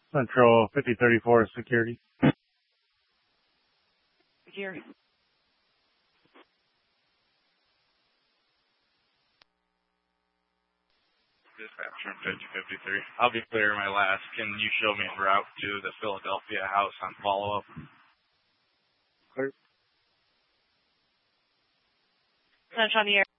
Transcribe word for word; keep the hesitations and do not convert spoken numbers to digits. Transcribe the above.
Central fifty thirty-four security. Security. Dispatch from fifty fifty-three. I'll be clear my last. Can you show me a route to the Philadelphia house on follow-up? Clear. Central on the air.